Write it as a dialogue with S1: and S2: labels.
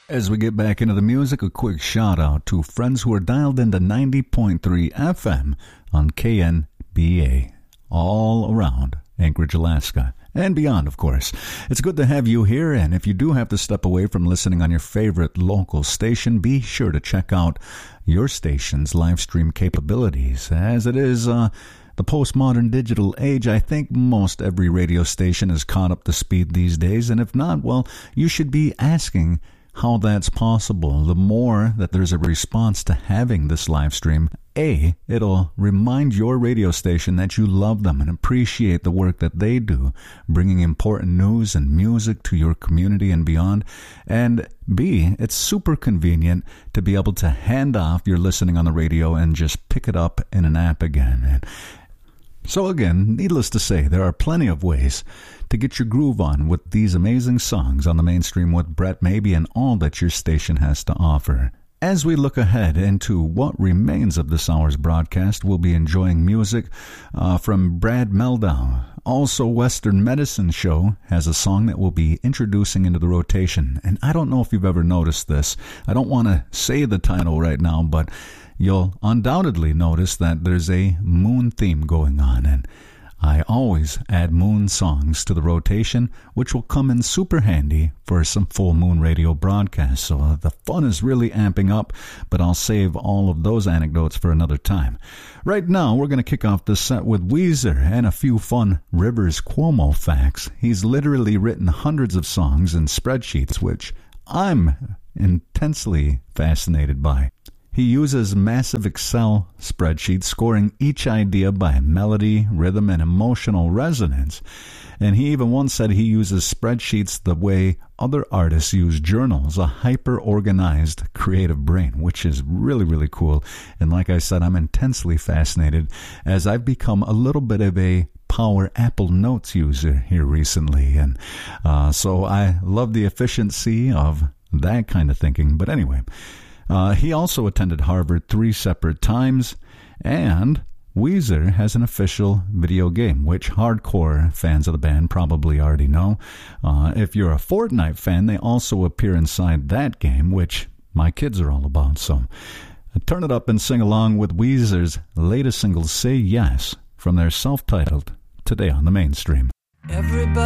S1: As we get back into the music, a quick shout out to friends who are dialed into 90.3 FM on KNBA, all around Anchorage, Alaska, and beyond, of course. It's good to have you here, and if you do have to step away from listening on your favorite local station, be sure to check out your station's live stream capabilities. As it is the postmodern digital age, I think most every radio station is caught up to speed these days, and if not, well, you should be asking how that's possible. The more that there's a response to having this live stream, it'll remind your radio station that you love them and appreciate the work that they do, bringing important news and music to your community and beyond. And B, it's super convenient to be able to hand off your listening on the radio and just pick it up in an app again. And so again, needless to say, there are plenty of ways to get your groove on with these amazing songs on the mainstream with Brett Maybe and all that your station has to offer. As we look ahead into what remains of this hour's broadcast, we'll be enjoying music from Brad Mehldau. Also, Western Medicine Show has a song that we'll be introducing into the rotation. And I don't know if you've ever noticed this. I don't want to say the title right now, but you'll undoubtedly notice that there's a moon theme going on, and I always add moon songs to the rotation, which will come in super handy for some full moon radio broadcasts. So the fun is really amping up, but I'll save all of those anecdotes for another time. Right now, we're going to kick off the set with Weezer and a few fun Rivers Cuomo facts. He's literally written hundreds of songs and spreadsheets, which I'm intensely fascinated by. He uses massive Excel spreadsheets, scoring each idea by melody, rhythm, and emotional resonance. And he even once said he uses spreadsheets the way other artists use journals, a hyper-organized creative brain, which is really, really cool. And like I said, I'm intensely fascinated as I've become a little bit of a power Apple Notes user here recently. And so I love the efficiency of that kind of thinking. But anyway, he also attended Harvard 3 separate times, and Weezer has an official video game, which hardcore fans of the band probably already know. If you're a Fortnite fan, they also appear inside that game, which my kids are all about. So turn it up and sing along with Weezer's latest single, Say Yes, from their self-titled Today on the Mainstream.
S2: Everybody